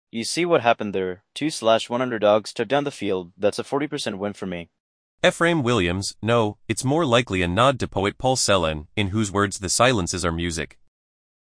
You see what happened there. 2/1 underdogs took down the field. That's a 40% win for me. Ephraim Williams, no, it's more likely a nod to poet Paul Celan, in whose words the silences are music.